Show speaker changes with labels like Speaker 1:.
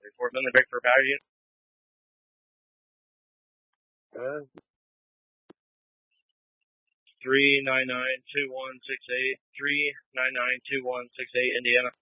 Speaker 1: Fort Midland, break for a battery unit. 3992168, 3992168, Indiana.